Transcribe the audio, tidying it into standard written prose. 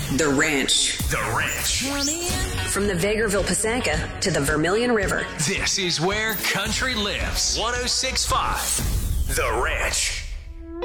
The Ranch. The Ranch. From the Vegreville Pasanka to the Vermilion River. This is where country lives. 106.5. The Ranch.